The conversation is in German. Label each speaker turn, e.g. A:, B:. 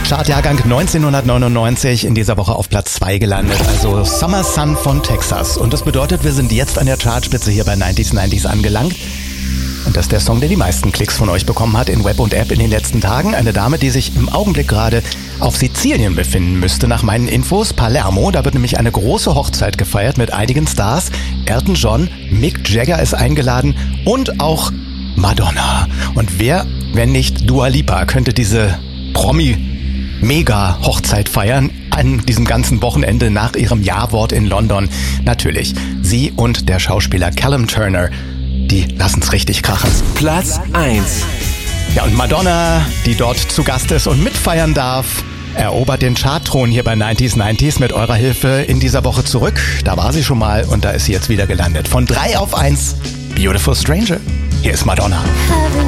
A: Chartjahrgang 1999, in dieser Woche auf Platz 2 gelandet, also Summer Sun von Texas. Und das bedeutet, wir sind jetzt an der Chartspitze hier bei 90s angelangt. Und das ist der Song, der die meisten Klicks von euch bekommen hat in Web und App in den letzten Tagen. Eine Dame, die sich im Augenblick gerade auf Sizilien befinden müsste, nach meinen Infos. Palermo, da wird nämlich eine große Hochzeit gefeiert mit einigen Stars. Elton John, Mick Jagger ist eingeladen und auch Madonna. Und wer, wenn nicht Dua Lipa, könnte diese Promi-Mega-Hochzeit feiern an diesem ganzen Wochenende nach ihrem Ja-Wort in London? Natürlich, sie und der Schauspieler Callum Turner, die lassen's richtig krachen.
B: Platz 1.
A: Ja, und Madonna, die dort zu Gast ist und mitfeiern darf, erobert den Chartthron hier bei 90s mit eurer Hilfe in dieser Woche zurück. Da war sie schon mal und da ist sie jetzt wieder gelandet. Von 3 auf 1, Beautiful Stranger. Hier ist Madonna.